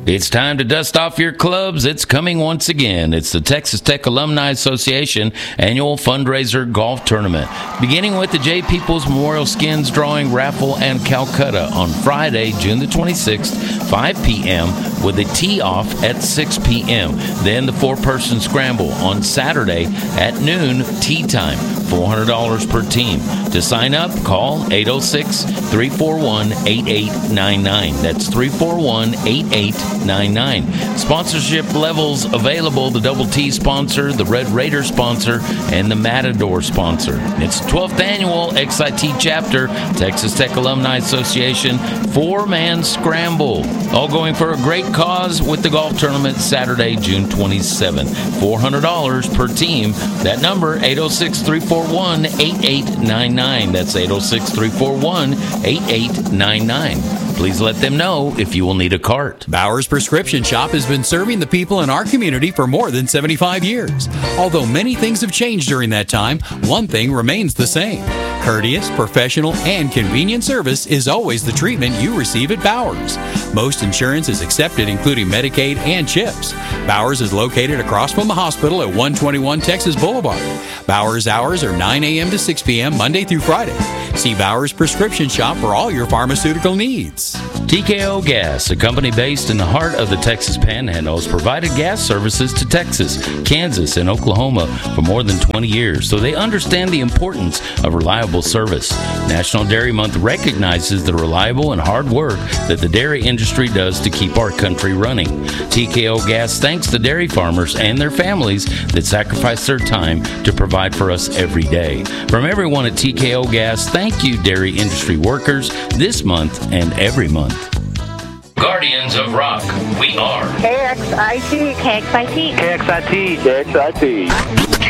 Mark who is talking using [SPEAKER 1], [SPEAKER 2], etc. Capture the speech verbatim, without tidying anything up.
[SPEAKER 1] It's time to dust off your clubs. It's coming once again. It's the Texas Tech Alumni Association annual fundraiser golf tournament, beginning with the J. Peoples Memorial Skins Drawing Raffle and Calcutta on Friday, June the twenty-sixth, five p.m., with a tee-off at six p.m. Then the four-person scramble on Saturday at noon, tee time, four hundred dollars per team. To sign up, call eight oh six, three four one, eight eight nine nine. That's three four one, eight eight nine nine. Sponsorship levels available: the Double T sponsor, the Red Raider sponsor, and the Matador sponsor. It's the twelfth annual X I T chapter, Texas Tech Alumni Association four-man scramble. All going for a great cause with the golf tournament Saturday, June twenty-seventh. four hundred dollars per team. That number, eight oh six, three four one, eight eight nine nine. That's eight oh six, three four one, eight eight nine nine. Please let them know if you will need a cart.
[SPEAKER 2] Bowers Prescription Shop has been serving the people in our community for more than seventy-five years. Although many things have changed during that time, one thing remains the same. Courteous, professional, and convenient service is always the treatment you receive at Bowers. Most insurance is accepted, including Medicaid and CHIPS. Bowers is located across from the hospital at one twenty-one Texas Boulevard. Bowers hours are nine a.m. to six p.m. Monday through Friday. See Bowers Prescription Shop for all your pharmaceutical needs.
[SPEAKER 1] T K O Gas, a company based in the heart of the Texas Panhandle, has provided gas services to Texas, Kansas, and Oklahoma for more than twenty years, so they understand the importance of reliable service. National Dairy Month recognizes the reliable and hard work that the dairy industry does to keep our country running. T K O Gas thanks the dairy farmers and their families that sacrifice their time to provide for us every day. From everyone at T K O Gas, thank you, dairy industry workers, this month and every month. Guardians of Rock, we are
[SPEAKER 3] K X I T.
[SPEAKER 4] K X I T.
[SPEAKER 5] K X I T. K X I T.